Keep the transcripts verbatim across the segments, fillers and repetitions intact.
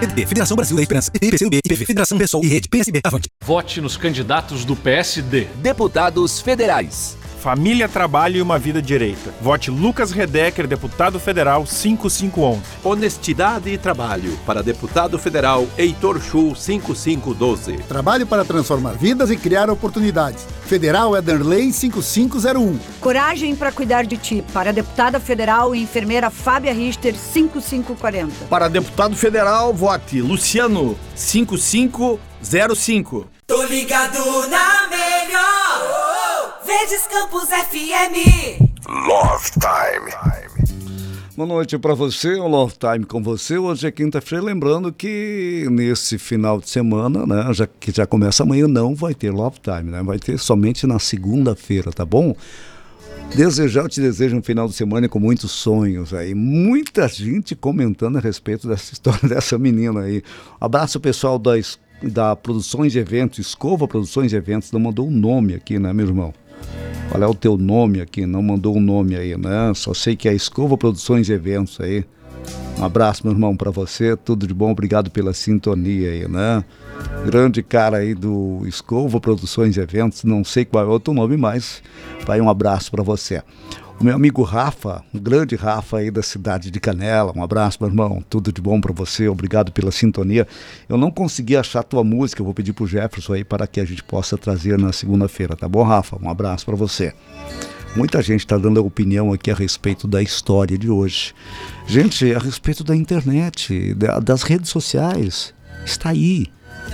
P D T, Federação Brasil da Esperança, P T, PCdoB, I P V, Federação Pessoal e Rede, P S B, avante. Vote nos candidatos do P S D. Deputados federais. Família, Trabalho e uma Vida Direita. Vote Lucas Redecker, deputado federal cinco cinco um um. Honestidade e Trabalho, para deputado federal Heitor Chu cinco cinco um dois. Trabalho para transformar vidas e criar oportunidades. Federal Ederley cinco cinco zero um. Coragem para cuidar de ti, para deputada federal e enfermeira Fábia Richter cinco cinco quatro zero. Para deputado federal, vote Luciano cinco cinco zero cinco. Tô ligado na melhor. Verdes Campos F M. Love Time. Boa noite para você, o Love Time com você. Hoje é quinta-feira, lembrando que nesse final de semana, né, já que já começa amanhã, não vai ter Love Time, né? Vai ter somente na segunda-feira, tá bom? Desejar, eu te desejo um final de semana com muitos sonhos aí. Muita gente comentando a respeito dessa história dessa menina aí. Abraço pessoal da, da Produções de Eventos, Escova Produções de Eventos, não mandou um nome aqui, né, meu irmão? Qual é o teu nome aqui? Não mandou um nome aí, né? Só sei que é Escova Produções e Eventos aí. Um abraço, meu irmão, para você. Tudo de bom. Obrigado pela sintonia aí, né? Grande cara aí do Escova Produções e Eventos. Não sei qual é o outro nome, mas vai um abraço para você. O meu amigo Rafa, um grande Rafa aí da cidade de Canela. Um abraço, meu irmão. Tudo de bom para você. Obrigado pela sintonia. Eu não consegui achar a tua música. Eu vou pedir pro Jefferson aí para que a gente possa trazer na segunda-feira. Tá bom, Rafa? Um abraço para você. Muita gente está dando a opinião aqui a respeito da história de hoje. Gente, a respeito da internet, das redes sociais. Está aí.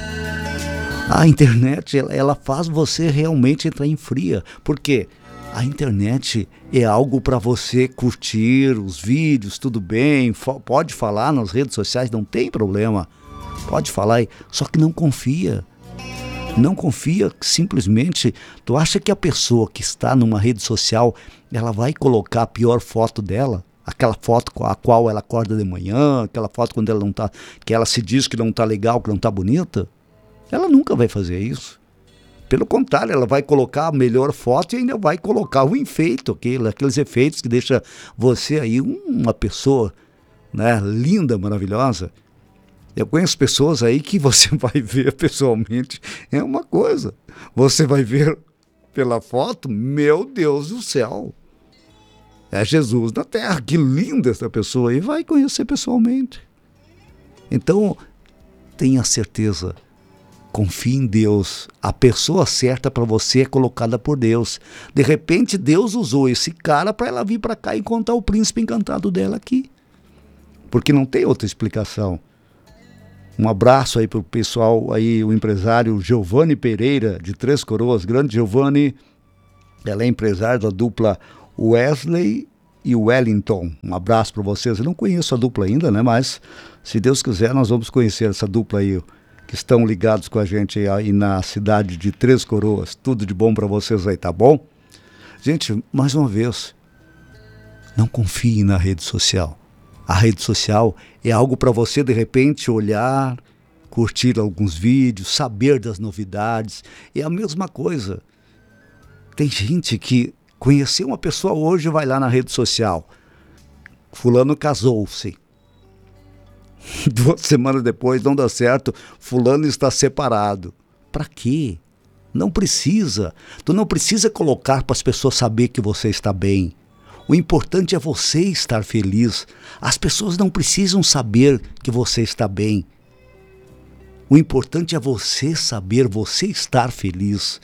A internet, ela, ela faz você realmente entrar em fria. Por quê? A internet é algo para você curtir os vídeos, tudo bem, pode falar nas redes sociais, não tem problema, pode falar, só que não confia, não confia simplesmente, tu acha que a pessoa que está numa rede social, ela vai colocar a pior foto dela, aquela foto com a qual ela acorda de manhã, aquela foto quando ela não tá, que ela se diz que não está legal, que não está bonita, ela nunca vai fazer isso. Pelo contrário, ela vai colocar a melhor foto e ainda vai colocar o enfeite, aquele, aqueles efeitos que deixa você aí uma pessoa, né, linda, maravilhosa. Eu conheço pessoas aí que você vai ver pessoalmente, é uma coisa. Você vai ver pela foto, meu Deus do céu. É Jesus na terra, que linda essa pessoa aí, vai conhecer pessoalmente. Então, tenha certeza. Confie em Deus. A pessoa certa para você é colocada por Deus. De repente, Deus usou esse cara para ela vir para cá e contar o príncipe encantado dela aqui. Porque não tem outra explicação. Um abraço aí para o pessoal, aí, o empresário Giovanni Pereira, de Três Coroas. Grande Giovanni, ela é empresária da dupla Wesley e Wellington. Um abraço para vocês. Eu não conheço a dupla ainda, né? Mas, se Deus quiser, nós vamos conhecer essa dupla aí, que estão ligados com a gente aí na cidade de Três Coroas. Tudo de bom para vocês aí, tá bom? Gente, mais uma vez, não confie na rede social. A rede social é algo para você, de repente, olhar, curtir alguns vídeos, saber das novidades. É a mesma coisa. Tem gente que conheceu uma pessoa hoje, vai lá na rede social. Fulano casou-se. Duas semanas depois, não dá certo, fulano está separado. Para quê? Não precisa. Tu não precisa colocar para as pessoas saber que você está bem. O importante é você estar feliz. As pessoas não precisam saber que você está bem. O importante é você saber, você estar feliz.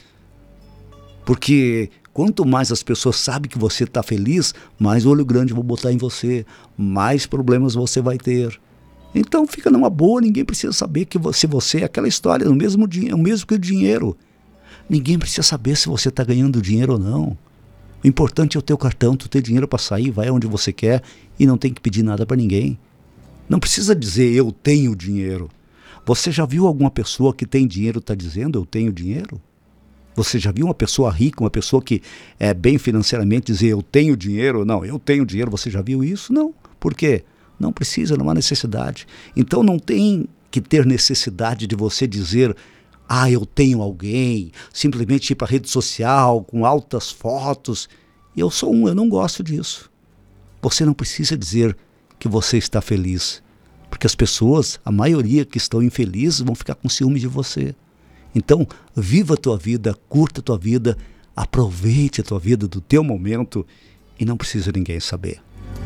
Porque quanto mais as pessoas sabem que você está feliz, mais olho grande vão botar em você, mais problemas você vai ter. Então fica numa boa, ninguém precisa saber que você, você é aquela história, o mesmo, o mesmo que o dinheiro. Ninguém precisa saber se você está ganhando dinheiro ou não. O importante é o teu cartão, tu ter dinheiro para sair, vai onde você quer e não tem que pedir nada para ninguém. Não precisa dizer eu tenho dinheiro. Você já viu alguma pessoa que tem dinheiro está dizendo eu tenho dinheiro? Você já viu uma pessoa rica, uma pessoa que é bem financeiramente dizer eu tenho dinheiro? Não, eu tenho dinheiro, você já viu isso? Não. Por quê? Não precisa, não há necessidade. Então não tem que ter necessidade de você dizer ah, eu tenho alguém, simplesmente ir para a rede social com altas fotos. Eu sou um, eu não gosto disso. Você não precisa dizer que você está feliz. Porque as pessoas, a maioria que estão infelizes, vão ficar com ciúme de você. Então, viva a tua vida, curta a tua vida, aproveite a tua vida do teu momento e não precisa ninguém saber.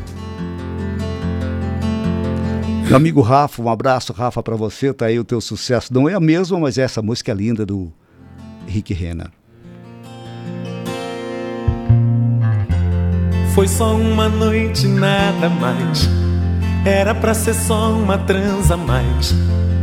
Meu amigo Rafa, um abraço, Rafa, para você, tá aí o teu sucesso. Não é a mesma, mas é essa música linda do Rick Renner. Foi só uma noite, nada mais. Era pra ser só uma transa a mais.